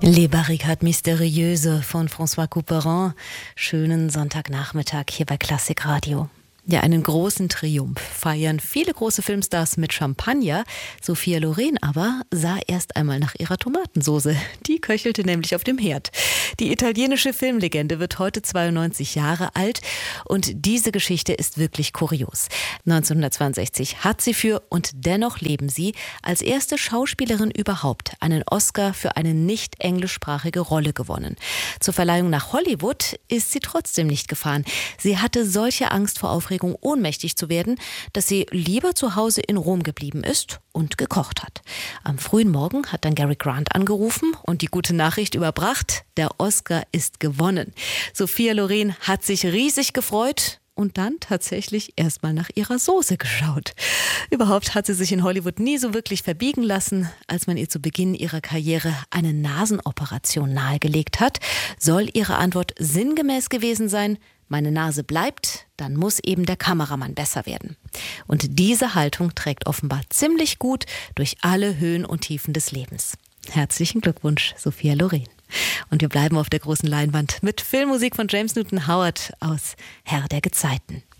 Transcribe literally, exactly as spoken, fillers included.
Les Barricades Mystérieuses von François Couperin. Schönen Sonntagnachmittag hier bei Klassik Radio. Ja, einen großen Triumph feiern viele große Filmstars mit Champagner. Sophia Loren aber sah erst einmal nach ihrer Tomatensoße. Die köchelte nämlich auf dem Herd. Die italienische Filmlegende wird heute zweiundneunzig Jahre alt und diese Geschichte ist wirklich kurios. neunzehnhundertzweiundsechzig hat sie für Und dennoch leben sie als erste Schauspielerin überhaupt einen Oscar für eine nicht englischsprachige Rolle gewonnen. Zur Verleihung nach Hollywood ist sie trotzdem nicht gefahren. Sie hatte solche Angst vor Aufregung, ohnmächtig zu werden, dass sie lieber zu Hause in Rom geblieben ist und gekocht hat. Am frühen Morgen hat dann Cary Grant angerufen und die gute Nachricht überbracht: Der Oscar ist gewonnen. Sophia Loren hat sich riesig gefreut und dann tatsächlich erstmal nach ihrer Soße geschaut. Überhaupt hat sie sich in Hollywood nie so wirklich verbiegen lassen. Als man ihr zu Beginn ihrer Karriere eine Nasenoperation nahegelegt hat, soll ihre Antwort sinngemäß gewesen sein: Meine Nase bleibt, dann muss eben der Kameramann besser werden. Und diese Haltung trägt offenbar ziemlich gut durch alle Höhen und Tiefen des Lebens. Herzlichen Glückwunsch, Sophia Loren. Und wir bleiben auf der großen Leinwand mit Filmmusik von James Newton Howard aus Herr der Gezeiten.